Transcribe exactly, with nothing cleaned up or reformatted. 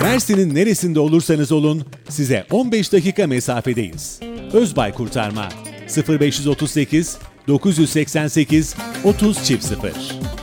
Mersin'in neresinde olursanız olun size on beş dakika mesafedeyiz. Özbay Kurtarma sıfır beş otuz sekiz dokuz seksen sekiz otuz sıfır sıfır